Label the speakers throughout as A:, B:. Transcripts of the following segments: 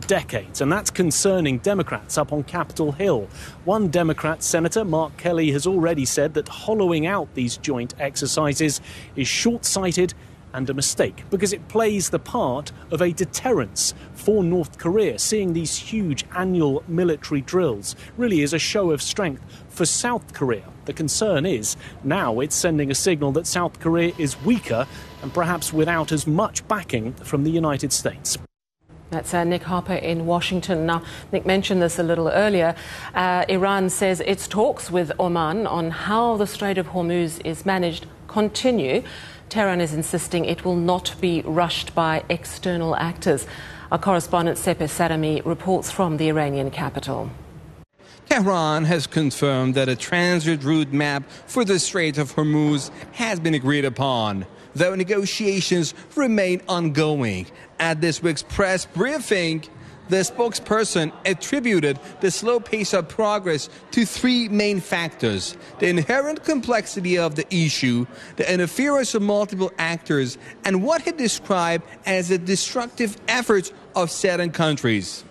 A: decades, and that's concerning Democrats up on Capitol Hill. One Democrat senator, Mark Kelly, has already said that hollowing out these joint exercises is short-sighted and a mistake because it plays the part of a deterrence for North Korea. Seeing these huge annual military drills really is a show of strength for South Korea. The concern is now it's sending a signal that South Korea is weaker and perhaps without as much backing from the United States.
B: That's Nick Harper in Washington. Now, Nick mentioned this a little earlier. Iran says its talks with Oman on how the Strait of Hormuz is managed continue. Tehran is insisting it will not be rushed by external actors. Our correspondent Sepeh Sarami reports from the Iranian capital.
C: Tehran has confirmed that a transit route map for the Strait of Hormuz has been agreed upon, though negotiations remain ongoing. At this week's press briefing, the spokesperson attributed the slow pace of progress to three main factors: the inherent complexity of the issue, the interference of multiple actors, and what he described as the destructive efforts of certain countries.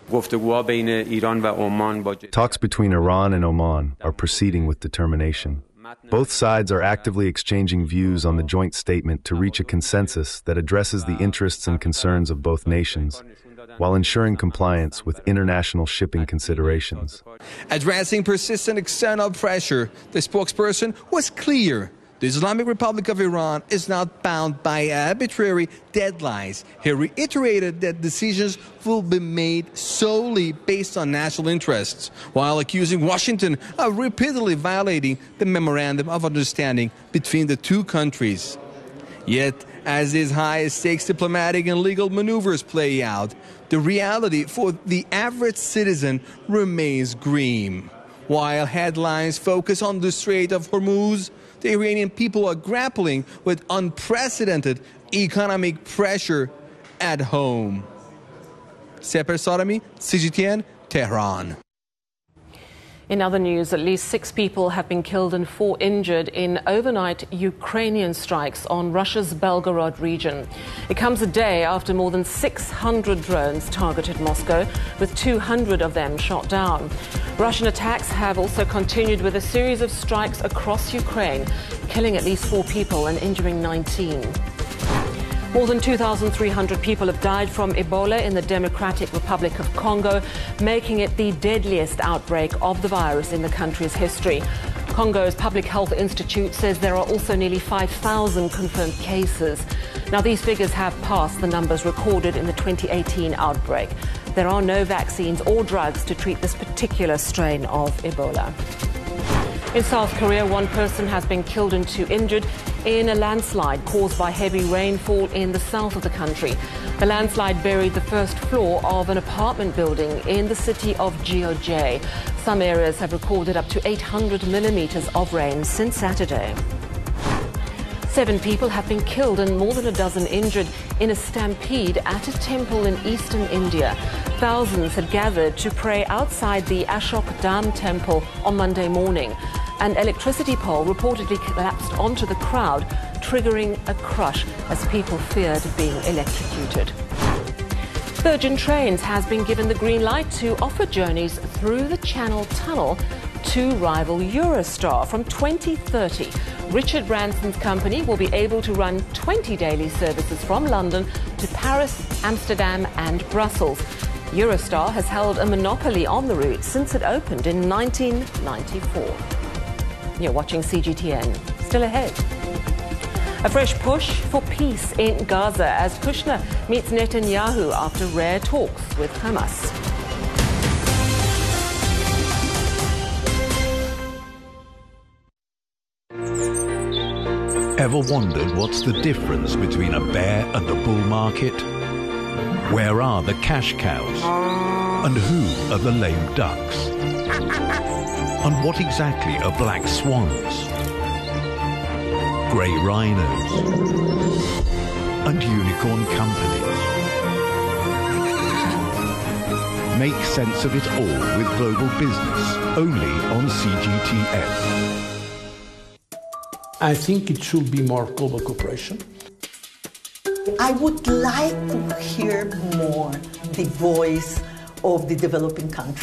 D: Talks between Iran and Oman are proceeding with determination. Both sides are actively exchanging views on the joint statement to reach a consensus that addresses the interests and concerns of both nations, while ensuring compliance with international shipping considerations.
C: Addressing persistent external pressure, the spokesperson was clear. The Islamic Republic of Iran is not bound by arbitrary deadlines. He reiterated that decisions will be made solely based on national interests, while accusing Washington of repeatedly violating the Memorandum of Understanding between the two countries. Yet, as these high-stakes diplomatic and legal maneuvers play out, the reality for the average citizen remains grim. While headlines focus on the Strait of Hormuz, the Iranian people are grappling with unprecedented economic pressure at home. Sepeh Sarami, CGTN, Tehran.
B: In other news, at least 6 people have been killed and 4 injured in overnight Ukrainian strikes on Russia's Belgorod region. It comes a day after more than 600 drones targeted Moscow, with 200 of them shot down. Russian attacks have also continued with a series of strikes across Ukraine, killing at least 4 people and injuring 19. More than 2,300 people have died from Ebola in the Democratic Republic of Congo, making it the deadliest outbreak of the virus in the country's history. Congo's Public Health Institute says there are also nearly 5,000 confirmed cases. Now, these figures have passed the numbers recorded in the 2018 outbreak. There are no vaccines or drugs to treat this particular strain of Ebola. In South Korea, 1 person has been killed and 2 injured in a landslide caused by heavy rainfall in the south of the country. The landslide buried the first floor of an apartment building in the city of Jeojae. Some areas have recorded up to 800 millimeters of rain since Saturday. 7 people have been killed and more than a dozen injured in a stampede at a temple in eastern India. Thousands had gathered to pray outside the Ashok Dham temple on Monday morning. An electricity pole reportedly collapsed onto the crowd, triggering a crush as people feared being electrocuted. Virgin Trains has been given the green light to offer journeys through the Channel Tunnel to rival Eurostar from 2030. Richard Branson's company will be able to run 20 daily services from London to Paris, Amsterdam and Brussels. Eurostar has held a monopoly on the route since it opened in 1994. You're watching CGTN. Still ahead. A fresh push for peace in Gaza as Kushner meets Netanyahu after rare talks with Hamas.
E: Ever wondered what's the difference between a bear and a bull market? Where are the cash cows? And who are the lame ducks? And what exactly are black swans? Grey rhinos? And unicorn companies? Make sense of it all with Global Business, only on CGTN.
F: I think it should be more global cooperation.
G: I would like to hear more the voice of the developing countries.